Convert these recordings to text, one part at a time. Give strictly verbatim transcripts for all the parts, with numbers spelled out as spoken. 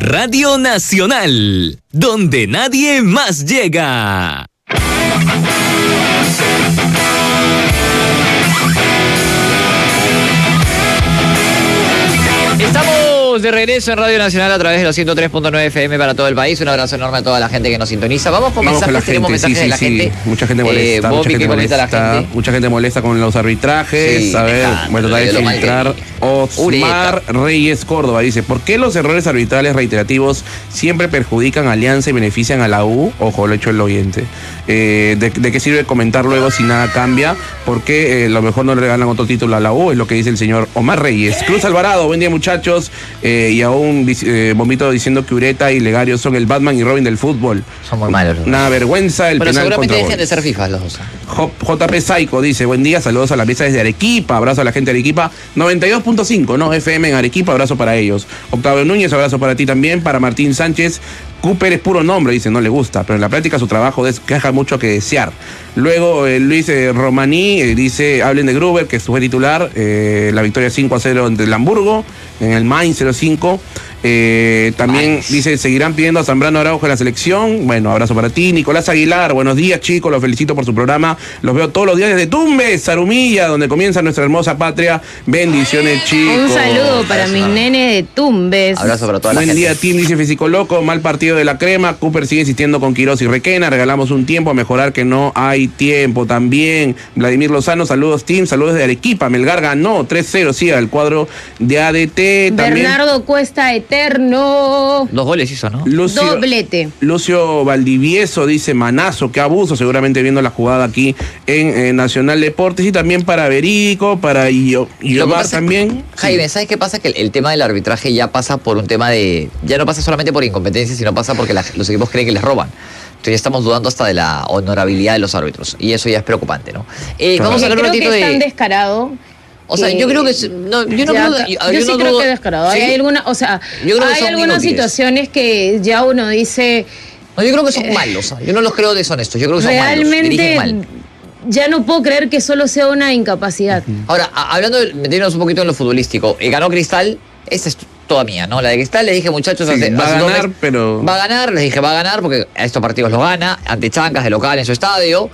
Radio Nacional, donde nadie más llega. Estamos de regreso en Radio Nacional a través de los ciento tres punto nueve F M para todo el país. Un abrazo enorme a toda la gente que nos sintoniza. Vamos con Vamos mensajes, con la tenemos gente, mensajes sí, de la sí, gente. sí. Mucha gente molesta, Eh, mucha Bobby, gente ¿qué comenta molesta, la gente? mucha gente molesta con los arbitrajes. Sí, a ver, dejando, voy a tratar de de lo mal que filtrar. dije. Osmar Ureta. Reyes Córdoba dice, ¿por qué los errores arbitrales reiterativos siempre perjudican a Alianza y benefician a la U? Ojo, lo ha hecho el oyente. Eh, ¿de, ¿De qué sirve comentar luego si nada cambia? Porque eh, a lo mejor no le regalan otro título a la U, es lo que dice el señor Omar Reyes. Cruz Alvarado, buen día muchachos. Eh, y aún eh, Bombito diciendo que Ureta y Legario son el Batman y Robin del fútbol. Son muy malos. Una vergüenza el Pero penal seguramente contra dejen de Boys. ser FIFA los dos. J P Saico dice, buen día, saludos a la mesa desde Arequipa, abrazo a la gente de Arequipa, noventa y dos punto cinco, ¿no? F M en Arequipa, abrazo para ellos. Octavio Núñez, abrazo para ti también, para Martín Sánchez. Cooper es puro nombre, dice, no le gusta, pero en la práctica su trabajo deja mucho que desear. Luego eh, Luis eh, Romaní eh, dice, hablen de Gruber, que fue titular, eh, la victoria cinco a cero ante el Hamburgo, en el Mainz cero cinco. Eh, también Mainz. dice, seguirán pidiendo a Zambrano Araujo en la selección. Bueno, abrazo para ti. Nicolás Aguilar, buenos días chicos, los felicito por su programa. Los veo todos los días desde Tumbes, Zarumilla, donde comienza nuestra hermosa patria. Bendiciones chicos. Un saludo para mis nenes de Tumbes. Abrazo para toda la Buen gente. día, Team, dice Físico Loco. Mal partido de la crema. Cooper sigue insistiendo con Quirós y Requena. Regalamos un tiempo a mejorar que no hay tiempo. También Vladimir Lozano, saludos, Team. Saludos de Arequipa. Melgar ganó tres cero, sí, al cuadro de A D T. También Bernardo Cuesta Eterno. Dos goles hizo, ¿no? Lucio, Doblete. Lucio Valdivieso dice, manazo, qué abuso, seguramente viendo la jugada aquí en eh, Nacional Deportes. Y también para Verico, para Yo- Lo que Yomar pasa- también. Jaime, ¿sabes qué pasa? Que el, el tema del arbitraje ya pasa por un tema de... Ya no pasa solamente por incompetencia, sino pasa porque la- los equipos creen que les roban. Entonces ya estamos dudando hasta de la honorabilidad de los árbitros. Y eso ya es preocupante, ¿no? Eh, Claro. Vamos a Porque hablar un creo ratito que es tan de... descarado. O sea, que- yo creo que... es- No, yo no Ya creo... ca- yo- yo yo sí no creo dudo- que es descarado. ¿Sí? Hay alguna, o sea, Yo creo que hay son algunas inútiles. situaciones que ya uno dice No, yo creo que son malos. Yo no los creo deshonestos. Yo creo que son malos. Dirigen mal. realmente ya no puedo creer que solo sea una incapacidad. Ahora, a- hablando, de, metiéndonos un poquito en lo futbolístico, eh, ganó Cristal, esa es toda mía, ¿no? La de Cristal, les dije, muchachos, Sí, hace- va a hace dos ganar, meses, pero- Va a ganar, les dije, va a ganar, porque a estos partidos los gana, ante Chancas de local en su estadio.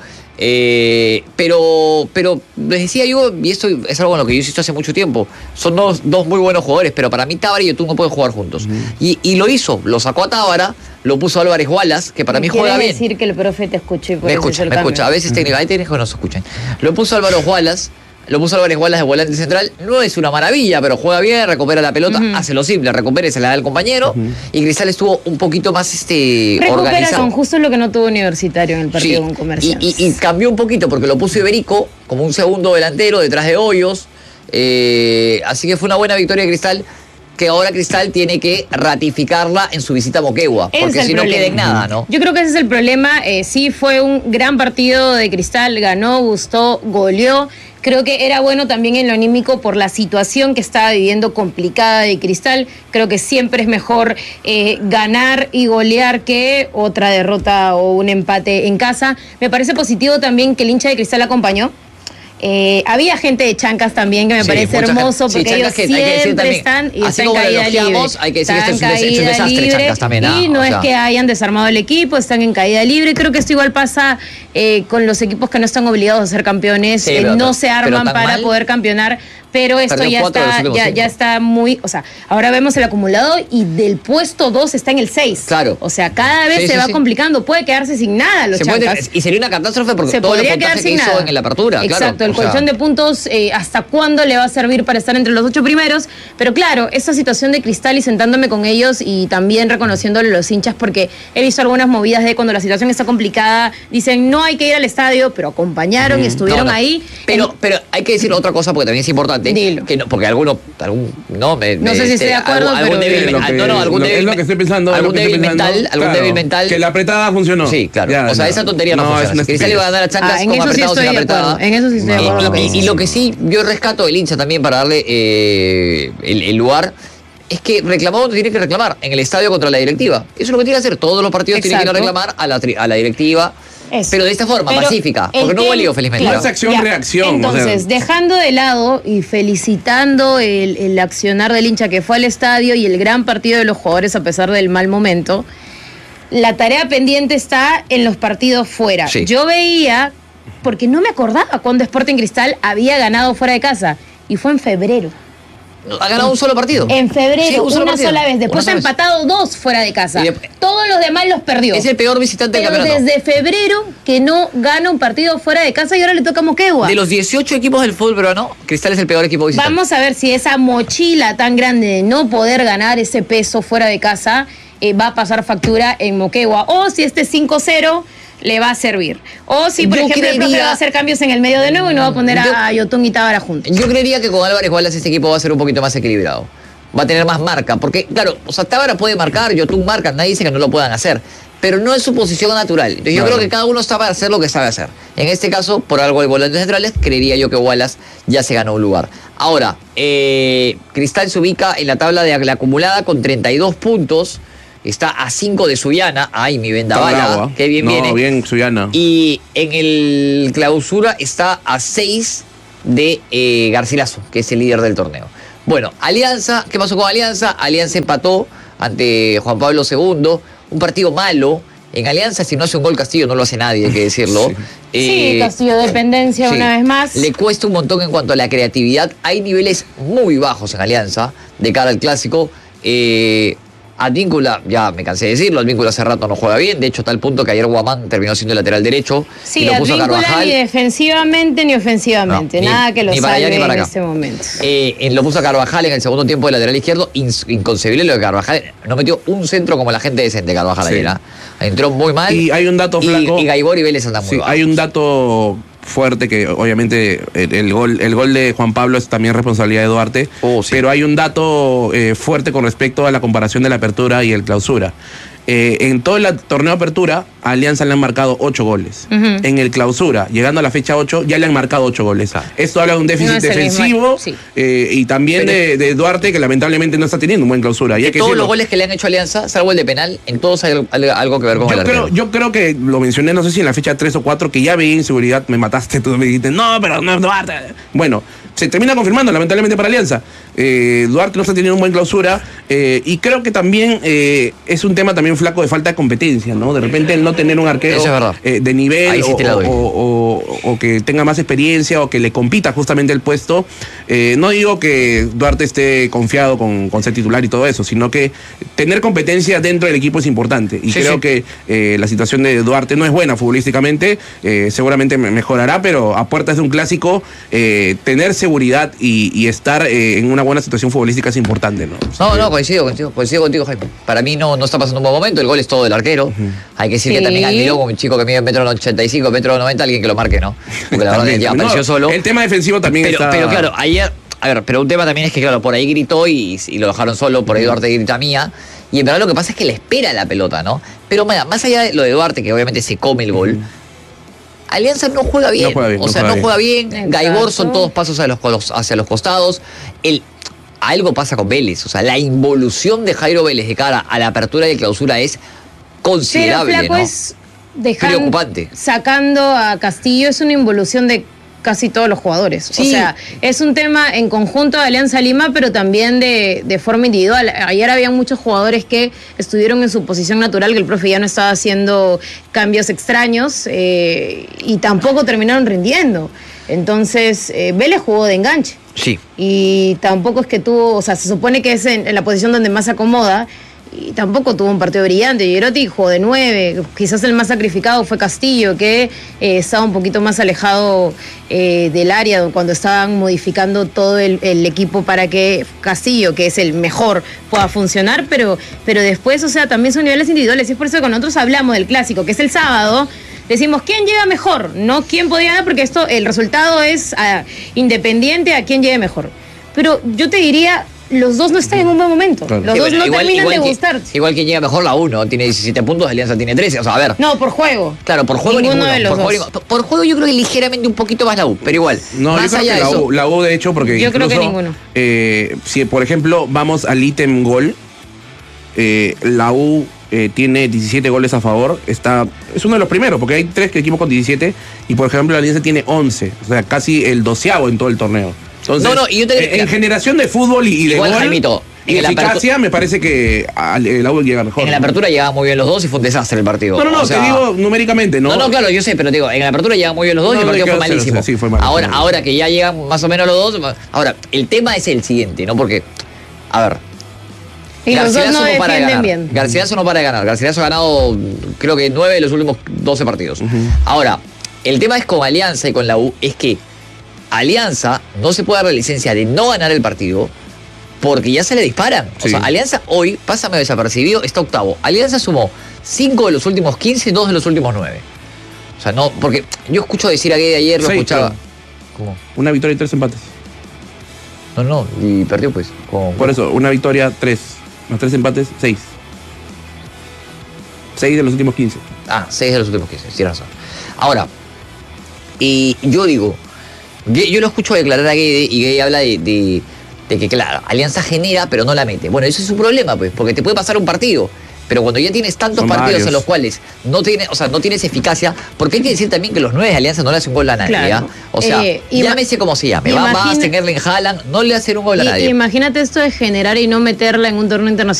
Eh, pero, pero les decía yo, y esto es algo en lo que yo insisto hace mucho tiempo, son dos, dos muy buenos jugadores, pero para mí Tábara y Yotun no pueden jugar juntos. y, y lo hizo, lo sacó a Tábara, lo puso a Álvarez Wallace, que para mí juega Quiere bien. decir que el profe te escuche y por Me eso hizo escucha, el me cambio. escucha. A veces técnicos, hay técnicos que no se escuchan. Lo puso Álvaro Wallace, lo puso Álvarez Wallace de volante central. No es una maravilla, pero juega bien, recupera la pelota, Ujú. hace lo simple, recupera y se la da al compañero. Y Cristal estuvo un poquito más este, Recupera organizado. con justo lo que no tuvo Universitario en el partido Sí, con y, Comercial. y- y cambió un poquito porque lo puso Iberico como un segundo delantero detrás de Hoyos. Eh, así que fue una buena victoria de Cristal, que ahora Cristal tiene que ratificarla en su visita a Moquegua, Ese porque es el si no problema. queda en nada, ¿no? Yo creo que ese es el problema. Eh, sí, fue un gran partido de Cristal, ganó, gustó, goleó. Creo que era bueno también en lo anímico por la situación que estaba viviendo complicada de Cristal. Creo que siempre es mejor eh, ganar y golear que otra derrota o un empate en casa. Me parece positivo también que el hincha de Cristal acompañó. Eh, había gente de Chancas también que me Sí, parece mucha hermoso gente. Sí, porque ellos Chancas que hay que decir siempre también, están y así están en como lo caída libre. elogiamos, hay que decir que Están esto es un des- es un caída desastre, libre, Chancas también, ah, y no o es sea. que hayan desarmado el equipo, están en caída libre. Creo que esto igual pasa eh, con los equipos que no están obligados a ser campeones, Sí, eh, pero no tan- se pero arman tan para mal. poder campeonar. Pero esto Perdió ya cuatro de los está, últimos ya, cinco. ya está muy, o sea, ahora vemos el acumulado y del puesto dos está en el seis. Claro. O sea, cada vez Sí, se sí, va sí. complicando, puede quedarse sin nada los Se puede- Chancas. y sería una catástrofe porque Se todo el podría quedar puntaje que sin hizo nada. en la apertura, claro. Exacto, el O sea, colchón de puntos, eh, ¿hasta cuándo le va a servir para estar entre los ocho primeros? Pero claro, esa situación de Cristal y sentándome con ellos y también reconociéndole a los hinchas, porque he visto algunas movidas de cuando la situación está complicada, dicen no hay que ir al estadio, pero acompañaron y estuvieron no, no. ahí. Pero, En- pero hay que decir otra cosa porque también es importante. Dilo. Que no, porque alguno, algún, no, me, No me- sé si este, estoy de acuerdo, algún, algún pero- débil, Lo que- no, no, algún lo- débil, es lo que estoy pensando. es algún lo que estoy débil pensando. mental, algún Claro, débil mental. Que la apretada funcionó. Sí, claro. Ya, o sea, no. esa tontería no, No, funciona. es una Si Cristal iba a ganar a Chancas Ah, en con eso sí apretados estoy sin de acuerdo, apretada. en eso sí estoy de Y- acuerdo y, con lo que y- y dices. lo que sí, yo rescato del hincha también para darle eh, el, el lugar. Es que reclamó donde tiene que reclamar, en el estadio contra la directiva. Eso es lo que tiene que hacer. Todos los partidos tienen que ir a Exacto. reclamar a la, tri- a la directiva. Eso. Pero de esta forma, Pero pacífica, el porque no hubo tema- lío, felizmente. No ¿no? es acción, Ya, reacción. Entonces, o sea, dejando de lado y felicitando el, el accionar del hincha que fue al estadio y el gran partido de los jugadores a pesar del mal momento, la tarea pendiente está en los partidos fuera. Sí. Yo veía, porque no me acordaba cuando Sporting Cristal había ganado fuera de casa, y fue en febrero. Ha ganado un solo partido. En febrero, Sí, un solo una partido. sola vez. Después Una ha sola vez. empatado dos fuera de casa. Y de- Todos los demás los perdió. Es el peor visitante Pero del campeonato. desde febrero que no gana un partido fuera de casa y ahora le toca a Moquegua. De los dieciocho equipos del fútbol peruano, Cristal es el peor equipo visitante. Vamos a ver si esa mochila tan grande de no poder ganar ese peso fuera de casa eh, va a pasar factura en Moquegua. O si este cinco cero le va a servir. O si, por Yo ejemplo, el profe creería- va a hacer cambios en el medio de nuevo y no va a poner Yo- a Yotun y Tábara juntos. Yo creería que con Álvarez Wallace este equipo va a ser un poquito más equilibrado. Va a tener más marca. Porque, claro, o sea, Tábara puede marcar, Yotun marca, nadie dice que no lo puedan hacer. Pero no es su posición natural. Entonces, yo Claro. creo que cada uno sabe hacer lo que sabe hacer. En este caso, por algo de volantes centrales, creería yo que Wallace ya se ganó un lugar. Ahora, eh, Cristal se ubica en la tabla de la acumulada con treinta y dos puntos. Está a cinco de Suyana. Ay, mi está bravo, vendabala. ¿ah? Qué bien no, viene. bien, Suyana. Y en el clausura está a seis de eh, Garcilaso, que es el líder del torneo. Bueno, Alianza, ¿qué pasó con Alianza? Alianza empató ante Juan Pablo segundo, un partido malo. En Alianza, si no hace un gol Castillo, no lo hace nadie, hay que decirlo. Sí. Eh, Sí, Castillo dependencia sí. una vez más. Le cuesta un montón en cuanto a la creatividad. Hay niveles muy bajos en Alianza de cara al clásico. Eh, Advíncula, ya me cansé de decirlo, Advíncula hace rato no juega bien. De hecho, tal punto que ayer Guamán terminó siendo el lateral derecho. Sí, y lo puso a Advíncula Carvajal. ni defensivamente ni ofensivamente. No, ni- Nada que lo ni para allá salve ni para en acá. este momento. Eh, en- lo puso a Carvajal en el segundo tiempo de lateral izquierdo. Ins- inconcebible lo de Carvajal. No metió un centro como la gente decente Carvajal Sí. ayer. ¿ah? Entró muy mal. Y hay un dato Y- flaco. Y, Gaibor y Vélez andan muy Sí, bajos. hay un dato fuerte que obviamente el, el gol el gol de Juan Pablo es también responsabilidad de Duarte, Oh, sí. pero hay un dato eh, fuerte con respecto a la comparación de la apertura y el clausura. Eh, en todo el torneo de apertura, a Alianza le han marcado ocho goles. Ujú. En el clausura, llegando a la fecha ocho, ya le han marcado ocho goles. Esto habla de un déficit No es el defensivo mismo, sí. eh, y también Pero- de, de Duarte, que lamentablemente no está teniendo un buen clausura. Y hay De que todos decirlo. los goles que le han hecho a Alianza, salvo el de penal, en todos hay al- algo que ver con el Yo creo, arquero. yo creo que lo mencioné, no sé si en la fecha tres o cuatro, que ya veía inseguridad, me mataste, tú me dijiste, no, pero no es Duarte. Bueno, se termina confirmando, lamentablemente para Alianza. Eh, Duarte no está teniendo un buen clausura eh, y creo que también eh, es un tema también flaco de falta de competencia, ¿no? De repente el no tener un arquero Eso es verdad. eh, de nivel Ahí sí o, te la doy. o- o- o que tenga más experiencia o que le compita justamente el puesto. Eh, no digo que Duarte esté confiado con, con ser titular y todo eso, sino que tener competencia dentro del equipo es importante. Y Sí, creo sí. que eh, la situación de Duarte no es buena futbolísticamente, eh, seguramente me- mejorará, pero a puertas de un clásico, eh, tener seguridad y, y estar eh, en una buena situación futbolística es importante, ¿no? No, no, coincido, coincido, coincido contigo, Jaime. Para mí no, no está pasando un buen momento, el gol es todo del arquero. Hay que decir que Sí. también Almirón, un chico que mide metro ochenta y cinco, metro noventa, alguien que lo marque, ¿no? Porque la verdad También, ya no, apareció solo. El tema defensivo también Pero, está... pero claro, ayer, a ver, pero un tema también es que, claro, por ahí gritó y, y lo dejaron solo, por ahí Duarte grita mía. Y en verdad lo que pasa es que le espera la pelota, ¿no? Pero mira, más allá de lo de Duarte, que obviamente se come el gol, Alianza no juega bien. No juega bien, o no sea, juega no juega bien. Exacto. Gaibor son todos pasos hacia los, colos- hacia los costados. El, algo pasa con Vélez. O sea, la involución de Jairo Vélez de cara a la apertura y clausura es Pero considerable, Flaco ¿no? es dejar, Preocupante. sacando a Castillo es una involución de casi todos los jugadores. Sí. O sea, es un tema en conjunto de Alianza Lima, pero también de, de forma individual. Ayer había muchos jugadores que estuvieron en su posición natural, que el profe ya no estaba haciendo cambios extraños eh, y tampoco terminaron rindiendo. Entonces, eh, Vélez jugó de enganche. Sí. Y tampoco es que tuvo, o sea, se supone que es en, en la posición donde más se acomoda, y tampoco tuvo un partido brillante. Girotti jugó de nueve, quizás el más sacrificado fue Castillo, que eh, estaba un poquito más alejado eh, del área cuando estaban modificando todo el, el equipo para que Castillo, que es el mejor, pueda funcionar, pero, pero después, o sea, también son niveles individuales, y es por eso que cuando nosotros hablamos del clásico, que es el sábado, decimos quién llega mejor, no quién podría ganar, porque esto, el resultado es ah, independiente a quién llegue mejor. Pero yo te diría, los dos no están en un buen momento. Claro. Los Sí, dos bueno, no igual- terminan igual de que- gustar. Igual que llega mejor la uno, tiene diecisiete puntos, Alianza tiene trece. O sea, a ver. No, por juego. Claro, por juego Ninguno ninguno. de los por, juego, dos. ninguno. por juego yo creo que ligeramente un poquito más la U, pero igual. No, más yo creo allá que de la eso. U, la U, de hecho, porque Yo creo que incluso, ninguno. eh, si por ejemplo vamos al ítem gol, eh, la U eh, tiene diecisiete goles a favor. Está, es uno de los primeros, porque hay tres equipos con diecisiete. Y por ejemplo, la Alianza tiene once. O sea, casi el doceavo en todo el torneo. Entonces, No, no, y yo te- en, en generación de fútbol y, y de Igual, gol Jaimito, y en la eficacia, me parece que al- el A U llega mejor. En la apertura llegaban muy bien los dos y fue un desastre el partido. No, no, no, O sea, te digo numéricamente, ¿no? No, no, claro, yo sé, pero digo, en la apertura llegaban muy bien los dos No, y el no, partido quedó fue cero, malísimo. sí, fue mal, ahora, fue mal. ahora que ya llegan más o menos los dos. Ahora, el tema es el siguiente, ¿no? Porque, a ver. Y los dos Garcilaso no para de defienden ganar. bien. Garcilaso no para de ganar. Garcilaso ha ganado, creo que nueve de los últimos doce partidos. Ahora, el tema es con Alianza y con la U, es que Alianza no se puede dar la licencia de no ganar el partido porque ya se le disparan. O Sí. sea, Alianza hoy, pásame desapercibido, está octavo. Alianza sumó cinco de los últimos quince y dos de los últimos nueve. O sea, no, porque yo escucho decir a Guede ayer, lo Seis, escuchaba. creo. ¿Cómo? Una victoria y tres empates. No, no, y perdió pues. Con- Por eso, una victoria, tres. Más tres empates, seis. Seis de los últimos quince. Ah, seis de los últimos quince, tienes razón. Ahora, y yo digo, Gue- yo lo escucho declarar a Guede y Guede habla de, de, de que, claro, Alianza genera, pero no la mete. Bueno, ese es su problema, pues, porque te puede pasar un partido. Pero cuando ya tienes tantos Son partidos varios. en los cuales no tiene, o sea, no tienes eficacia, porque hay que decir también que los nueve de Alianza no le hacen gol a nadie, Claro. ¿ya? O sea, Eh, ima- llámese como se llame, va imagina- más, Haaland, no le hacen un gol a Y- nadie. Imagínate esto de generar y no meterla en un torneo internacional.